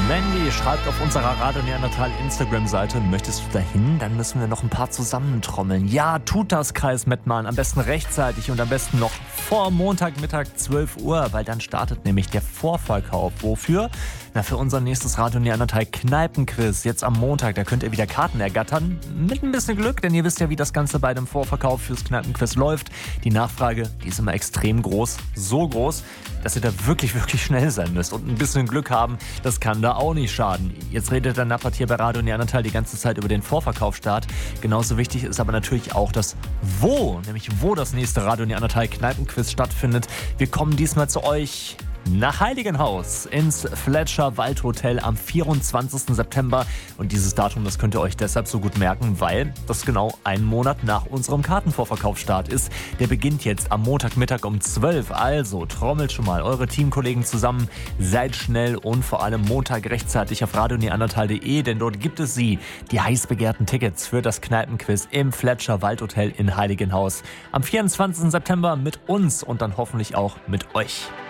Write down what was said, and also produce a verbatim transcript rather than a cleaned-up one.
Mandy schreibt auf unserer Radio Neandertal Instagram-Seite, möchtest du dahin? Dann müssen wir noch ein paar zusammentrommeln. Ja, tut das, Kreis Mettmann. Am besten rechtzeitig und am besten noch vor Montagmittag zwölf Uhr, weil dann startet nämlich der Vorverkauf. Wofür? Na, für unser nächstes Radio Neandertal Kneipenquiz. Jetzt am Montag, da könnt ihr wieder Karten ergattern. Mit ein bisschen Glück, denn ihr wisst ja, wie das Ganze bei dem Vorverkauf fürs Kneipenquiz läuft. Die Nachfrage, die ist immer extrem groß. So groß, dass ihr da wirklich, wirklich schnell sein müsst. Und ein bisschen Glück haben, das kann da auch nicht schaden. Jetzt redet der Nappert hier bei Radio Neandertal die ganze Zeit über den Vorverkaufsstart. Genauso wichtig ist aber natürlich auch das Wo, nämlich wo das nächste Radio Neandertal Kneipenquiz stattfindet. Wir kommen diesmal zu euch nach Heiligenhaus ins Fletcher Waldhotel am vierundzwanzigsten September. Und dieses Datum, das könnt ihr euch deshalb so gut merken, weil das genau einen Monat nach unserem Kartenvorverkaufsstart ist. Der beginnt jetzt am Montagmittag um zwölf. Also trommelt schon mal eure Teamkollegen zusammen, seid schnell und vor allem Montag rechtzeitig auf radio neandertal punkt de, denn dort gibt es sie, die heiß begehrten Tickets für das Kneipenquiz im Fletcher Waldhotel in Heiligenhaus. Am vierundzwanzigsten September mit uns und dann hoffentlich auch mit euch.